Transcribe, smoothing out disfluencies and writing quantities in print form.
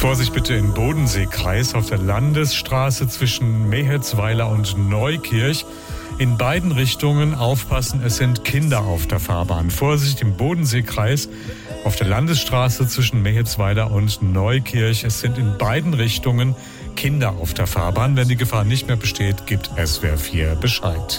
Vorsicht bitte im Bodenseekreis auf der Landesstraße zwischen Mehetzweiler und Neukirch. In beiden Richtungen aufpassen, es sind Kinder auf der Fahrbahn. Vorsicht im Bodenseekreis auf der Landesstraße zwischen Mehetzweiler und Neukirch. Es sind in beiden Richtungen Kinder auf der Fahrbahn. Wenn die Gefahr nicht mehr besteht, gibt SWR 4 Bescheid.